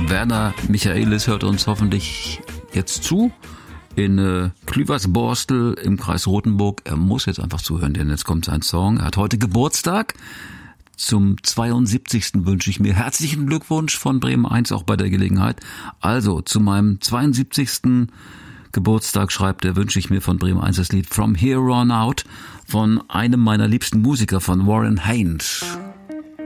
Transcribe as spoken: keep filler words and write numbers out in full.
Werner Michaelis hört uns hoffentlich jetzt zu. In äh, Klüversborstel im Kreis Rothenburg. Er muss jetzt einfach zuhören, denn jetzt kommt sein Song. Er hat heute Geburtstag. Zum zweiundsiebzigsten wünsche ich mir herzlichen Glückwunsch von Bremen eins auch bei der Gelegenheit. Also zu meinem zweiundsiebzigsten Geburtstag, schreibt er, wünsche ich mir von Bremen eins das Lied From Here On Out von einem meiner liebsten Musiker, von Warren Haynes.